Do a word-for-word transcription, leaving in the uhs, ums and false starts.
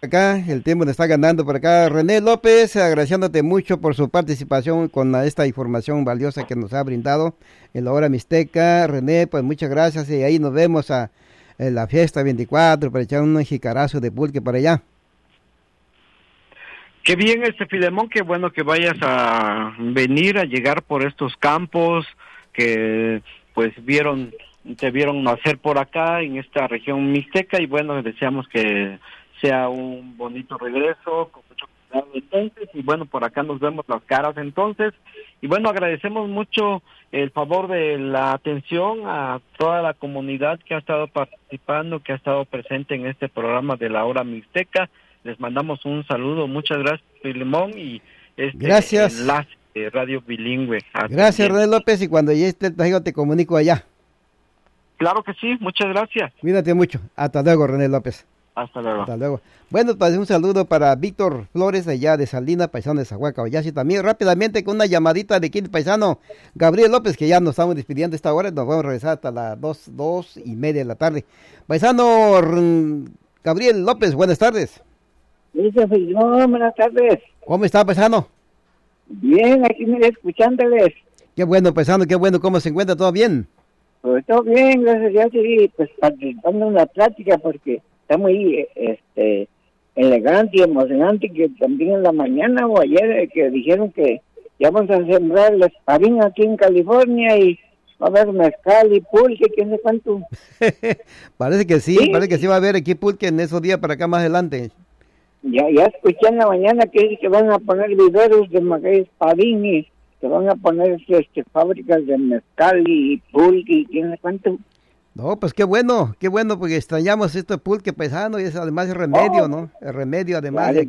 Acá el tiempo nos está ganando por acá. René López, agradeciéndote mucho por su participación con esta información valiosa que nos ha brindado en la hora mixteca. René, pues muchas gracias y ahí nos vemos a, en la fiesta veinticuatro para echar un jicarazo de pulque para allá. Qué bien, este Filemón, qué bueno que vayas a venir a llegar por estos campos que pues vieron, te vieron nacer por acá en esta región mixteca y bueno, deseamos que sea un bonito regreso, con mucho cuidado entonces, y bueno, por acá nos vemos las caras entonces, y bueno, agradecemos mucho el favor de la atención a toda la comunidad que ha estado participando, que ha estado presente en este programa de la hora mixteca. Les mandamos un saludo, muchas gracias, Filemón, y este gracias. enlace de Radio Bilingüe. Gracias, René López, y cuando ya esté el te comunico allá. Claro que sí, muchas gracias. Cuídate mucho. Hasta luego, René López. Hasta luego. Hasta luego. Bueno, pues un saludo para Víctor Flores, allá de Salina, paisano de Zahuaca, Oyashi. También rápidamente con una llamadita de aquí el paisano Gabriel López, que ya nos estamos despidiendo a esta hora. Nos vamos a regresar hasta las dos, dos y media de la tarde. Paisano Gabriel López, buenas tardes. Dice Filemón, buenas tardes. ¿Cómo está, paisano? Bien, aquí me escuchándoles. Qué bueno, paisano, qué bueno. ¿Cómo se encuentra? ¿Todo bien? Pues todo bien, gracias a Dios, y pues participando en la plática porque está muy este elegante y emocionante, que también en la mañana o ayer eh, que dijeron que ya vamos a sembrar el esparín aquí en California y va a haber mezcal y pulque, quién sé cuánto. Parece que sí, ¿Sí? parece que sí va a haber aquí pulque en esos días para acá más adelante. Ya ya escuché en la mañana que, que van a poner viveros de maguey esparín y que van a poner este, fábricas de mezcal y pulque y quién sé cuánto. No, pues qué bueno, qué bueno, porque extrañamos este pulque paisano y es además el remedio, oh, ¿no? El remedio además. Vale. De